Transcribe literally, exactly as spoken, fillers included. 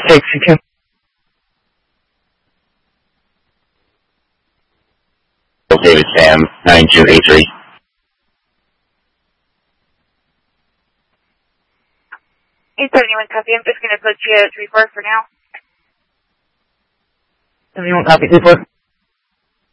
Take C Q. David Sam, nine two eight three. eight seventy-one copy. I'm just going to put you at three four for now. seventy-one copy, three four.